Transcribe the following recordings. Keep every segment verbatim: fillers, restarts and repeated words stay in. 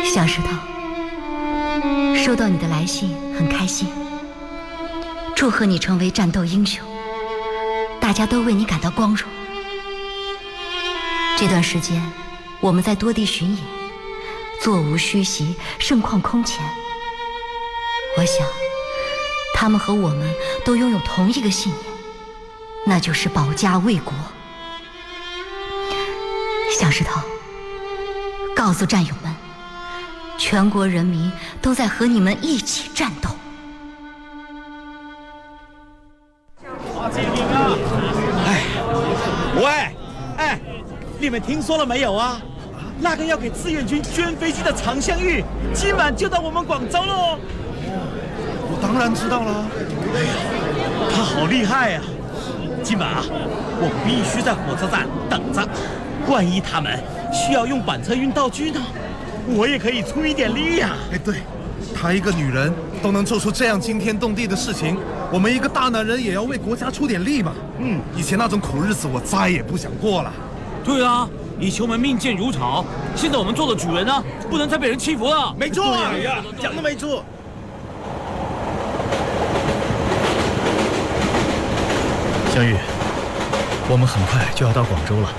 小石头，收到你的来信很开心，祝贺你成为战斗英雄，大家都为你感到光荣。这段时间我们在多地巡演，座无虚席，盛况空前。我想他们和我们都拥有同一个信念，那就是保家卫国。小石头，告诉战友们，全国人民都在和你们一起战斗。 哎，喂，哎，你们听说了没有啊？那个要给志愿军捐飞机的常香玉，今晚就到我们广州喽。 我当然知道了。 哎呀，他好厉害呀！今晚啊，我必须在火车站等着。万一他们需要用板车运道具呢，我也可以出一点力呀。 哎，对，她一个女人都能做出这样惊天动地的事情，我们一个大男人也要为国家出点力嘛。嗯，以前那种苦日子我再也不想过了。 对啊，以前我们命贱如草，现在我们做了主人呢，不能再被人欺负了。 没错啊，讲得没错。 香玉，我们很快就要到广州了。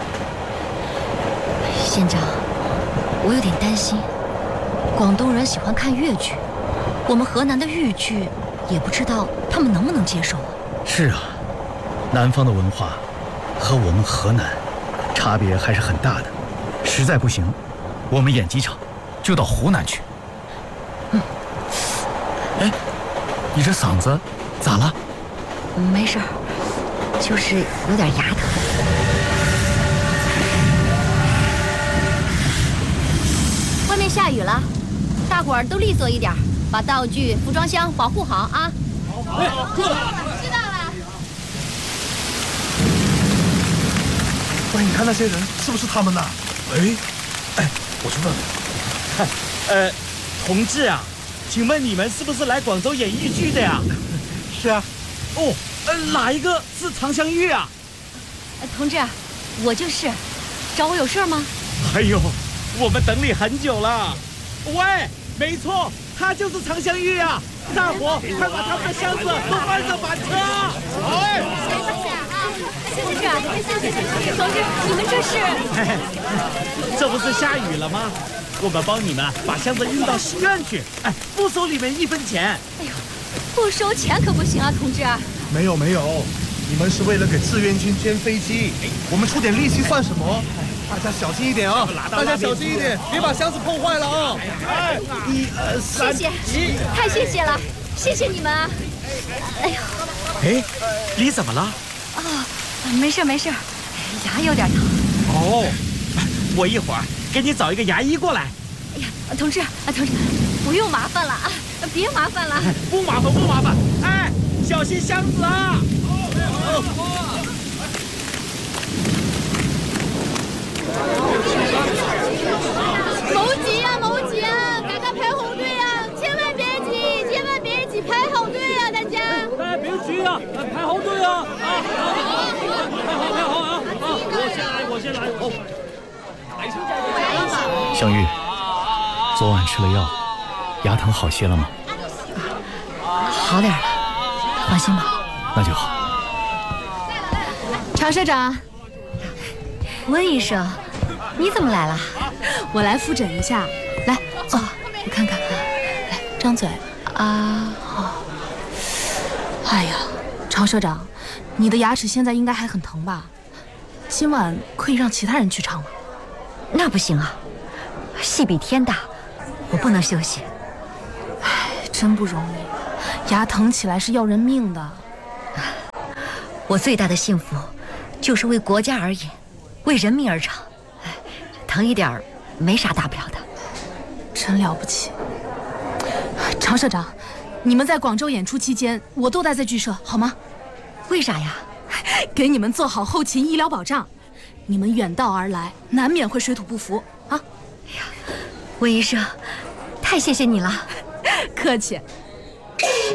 县长，我有点担心，广东人喜欢看粤剧，我们河南的豫剧也不知道他们能不能接受啊。 是啊，南方的文化和我们河南差别还是很大的，实在不行，我们演几场就到湖南去。 嗯。 哎，你这嗓子咋了？ 没事儿，就是有点牙疼。外面下雨了，大伙儿都利索一点，把道具、服装箱保护好啊！ 好，好，知道了， 知道了。 喂，你看那些人是不是他们呐？哎，哎，我去问。 看，呃，同志啊，请问你们是不是来广州演豫剧的呀？ 是啊。 哦，呃，哪一个是常香玉啊？ 呃，同志，我就是，找我有事吗？ 哎呦，我们等你很久了。喂，没错，他就是常香玉啊！大伙快把他们的箱子都搬上板车！哎， 谢谢啊，谢谢这，谢谢谢谢，同志，你们这是？ 这不是下雨了吗？我们帮你们把箱子运到戏院去，哎，不收你们一分钱。 哎呦，不收钱可不行啊，同志。 没有没有，你们是为了给志愿军捐飞机，我们出点力气算什么？大家小心一点啊！大家小心一点，别把箱子碰坏了啊！ 哎，一二三， 谢谢，太谢谢了，谢谢你们啊！哎呦， 哎，你怎么了？ 啊，没事没事，牙有点疼。 哦，我一会儿给你找一个牙医过来。 哎呀，同志啊，同志，不用麻烦了啊，别麻烦了。 不麻烦不麻烦，哎，小心箱子啊！ 冇急啊，冇急啊，大家排好队啊，千万别急，千万别急，排好队啊，大家。 大家别急啊，排好队啊！啊，排好排好啊！啊，我先来，我先来。哦。 香玉，昨晚吃了药，牙疼好些了吗？ 好点了，放心吧。 那就好。 常社长， 温医生，你怎么来了？ 我来复诊一下。来，坐，我看看。来，张嘴。啊，好。哎呀，常社长，你的牙齿现在应该还很疼吧？今晚可以让其他人去唱了。 那不行啊，戏比天大，我不能休息。 哎，真不容易，牙疼起来是要人命的。 我最大的幸福，就是为国家而演，为人民而唱。哎，疼一点儿没啥大不了的。 真了不起。常社长，你们在广州演出期间，我都待在剧社，好吗？ 为啥呀？ 给你们做好后勤医疗保障。你们远道而来，难免会水土不服啊！ 哎呀，温医生，太谢谢你了。 客气。